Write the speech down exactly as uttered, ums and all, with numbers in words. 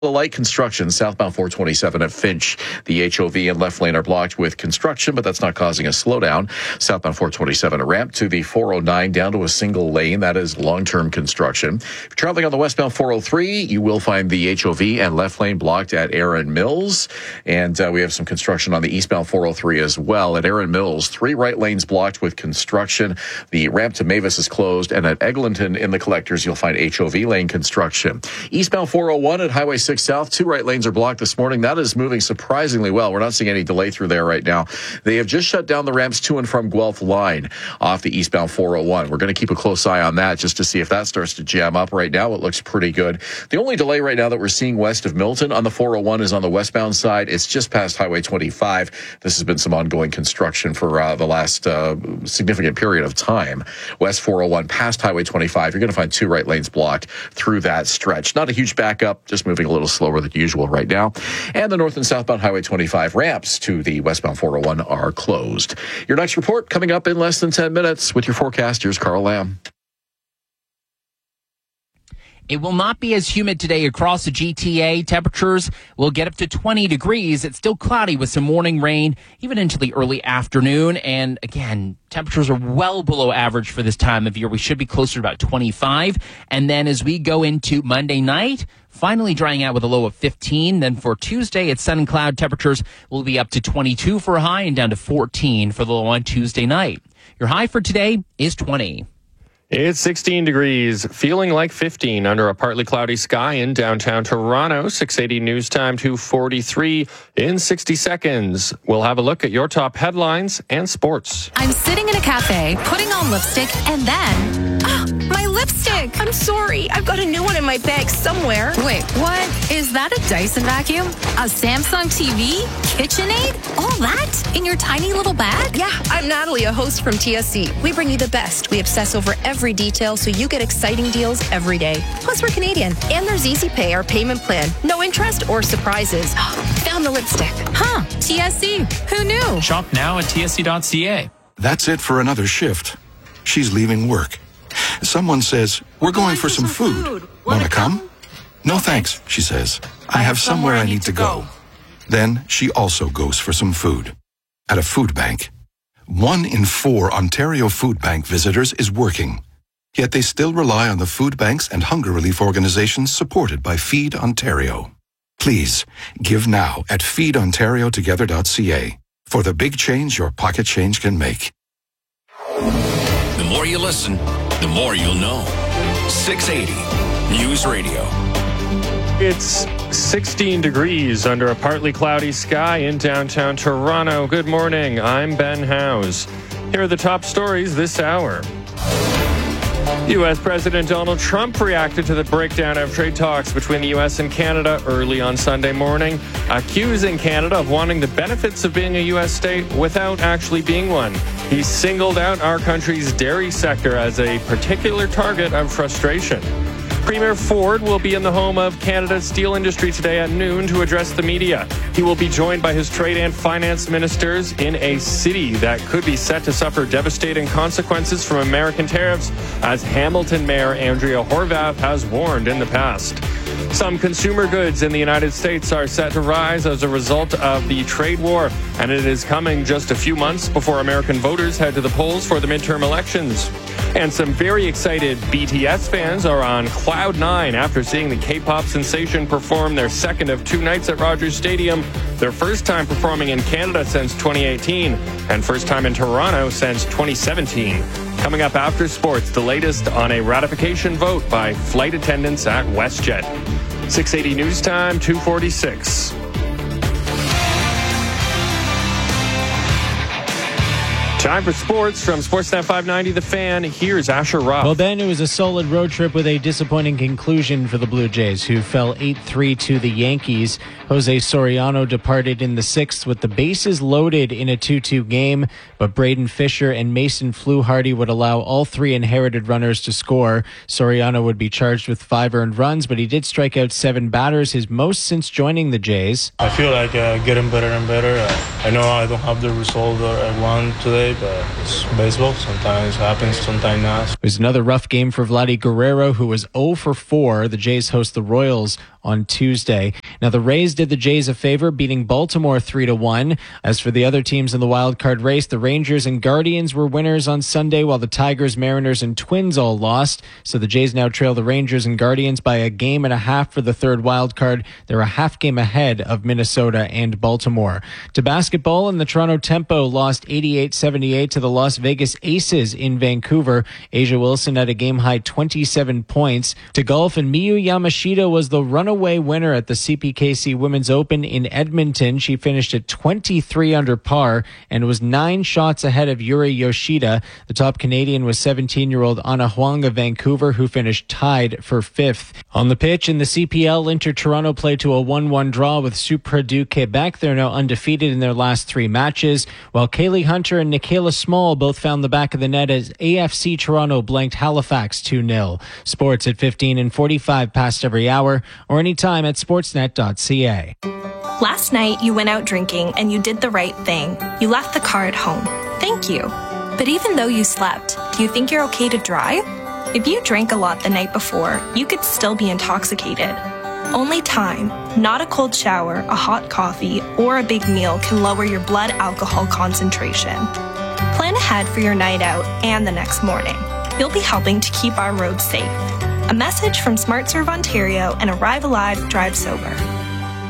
light construction southbound four twenty-seven at Finch. The H O V and left lane are blocked with construction, but that's not causing a slowdown. Southbound four twenty-seven, a ramp to the four oh nine down to a single lane. That is long-term construction. If you're traveling on the westbound four oh three, you will find the H O V and left lane blocked at Erin Mills. And uh, we have some construction on the eastbound four oh three as well. At Erin Mills, three right lanes blocked with construction. The ramp to Mavis is closed. And at Eglinton in the collectors, you'll find H O V lane construction. Eastbound four oh one at Highway six South, two right lanes are blocked this morning. That is moving surprisingly well. We're not seeing any delay through there right now. They have just shut down the ramps to and from Guelph line off the eastbound four oh one. We're going to keep a close eye on that just to see if that starts to jam up. Right now, it looks pretty good. The only delay right now that we're seeing west of Milton on the four oh one is on the westbound side. It's just past Highway twenty-five. This has been some ongoing construction for uh, the last uh, significant period of time. West four oh one past Highway twenty-five. You're going to find two right lanes blocked through that stretch. Not a huge backup, just moving a little slower than usual right now. And the north and southbound Highway twenty-five ramps to the westbound four oh one are closed. Your next report coming up in less than ten minutes with your forecast. Here's Carl Lamb. It will not be as humid today across the G T A. Temperatures will get up to twenty degrees. It's still cloudy with some morning rain, even into the early afternoon. And again, temperatures are well below average for this time of year. We should be closer to about twenty-five. And then as we go into Monday night, finally drying out with a low of fifteen. Then for Tuesday, it's sun and cloud. Temperatures will be up to twenty-two for a high and down to fourteen for the low on Tuesday night. Your high for today is twenty. It's sixteen degrees, feeling like fifteen under a partly cloudy sky in downtown Toronto. six eighty News Time, two forty-three in sixty seconds. We'll have a look at your top headlines and sports. I'm sitting in a cafe, putting on lipstick, and then... Ah, my lipstick! I'm sorry. I've got a new one in my bag somewhere. Wait, what? Is that a Dyson vacuum? A Samsung T V? KitchenAid? All that? In your tiny little bag? Yeah, I'm Natalie, a host from T S C. We bring you the best. We obsess over every detail so you get exciting deals every day. Plus, we're Canadian. And there's Easy Pay, our payment plan. No interest or surprises. Found the lipstick. Huh. T S C. Who knew? Shop now at T S C dot C A. That's it for another shift. She's leaving work. Someone says, we're going for some food. Want to come? No thanks, she says. I have somewhere I need to go. Then she also goes for some food. At a food bank. One in four Ontario Food Bank visitors is working. Yet they still rely on the food banks and hunger relief organizations supported by Feed Ontario. Please, give now at feed ontario together dot C A for the big change your pocket change can make. The more you listen, the more you'll know. six eighty News Radio. It's sixteen degrees under a partly cloudy sky in downtown Toronto. Good morning. I'm Ben Howes. Here are the top stories this hour. U S. President Donald Trump reacted to the breakdown of trade talks between the U S and Canada early on Sunday morning, accusing Canada of wanting the benefits of being a U S state without actually being one. He singled out our country's dairy sector as a particular target of frustration. Premier Ford will be in the home of Canada's steel industry today at noon to address the media. He will be joined by his trade and finance ministers in a city that could be set to suffer devastating consequences from American tariffs, as Hamilton Mayor Andrea Horwath has warned in the past. Some consumer goods in the United States are set to rise as a result of the trade war, and it is coming just a few months before American voters head to the polls for the midterm elections. And some very excited B T S fans are on cloud nine after seeing the K-pop sensation perform their second of two nights at Rogers Stadium, their first time performing in Canada since twenty eighteen, and first time in Toronto since twenty seventeen. Coming up after sports, the latest on a ratification vote by flight attendants at WestJet. six eighty News Time, two forty-six. Time for sports from Sportsnet five ninety The Fan. Here's Asher Ruff. Well, Ben, it was a solid road trip with a disappointing conclusion for the Blue Jays, who fell eight three to the Yankees. Jose Soriano departed in the sixth with the bases loaded in a two two game, but Braden Fisher and Mason Fluharty would allow all three inherited runners to score. Soriano would be charged with five earned runs, but he did strike out seven batters, his most since joining the Jays. I feel like uh, getting better and better. Uh, I know I don't have the result that I want today, day, but it's baseball. Sometimes it happens, sometimes not. It was another rough game for Vladdy Guerrero, who was oh for four. The Jays host the Royals on Tuesday. Now, the Rays did the Jays a favor, beating Baltimore three to one. As for the other teams in the wild card race, the Rangers and Guardians were winners on Sunday, while the Tigers, Mariners, and Twins all lost. So the Jays now trail the Rangers and Guardians by a game and a half for the third wild card. They're a half game ahead of Minnesota and Baltimore. To basketball, and the Toronto Tempo lost eighty-eight seventy-eight to the Las Vegas Aces in Vancouver. Asia Wilson had a game-high twenty-seven points. To golf, and Miyu Yamashita was the runaway winner at the C P K C Women's Open in Edmonton. She finished at twenty-three under par and was nine shots ahead of Yuri Yoshida. The top Canadian was seventeen-year-old Ana Huang of Vancouver, who finished tied for fifth. On the pitch, in the C P L, Inter Toronto played to a one one draw with Supra du Quebec. They're now undefeated in their last three matches, while Kaylee Hunter and Nikayla Small both found the back of the net as A F C Toronto blanked Halifax two nil. Sports at fifteen and forty-five past every hour, or anytime at sportsnet dot c a. Last night, you went out drinking and you did the right thing. You left the car at home. Thank you. But even though you slept, do you think you're okay to drive? If you drank a lot the night before, you could still be intoxicated. Only time, not a cold shower, a hot coffee, or a big meal can lower your blood alcohol concentration. Plan ahead for your night out and the next morning. You'll be helping to keep our roads safe. A message from SmartServe Ontario and Arrive Alive, Drive Sober.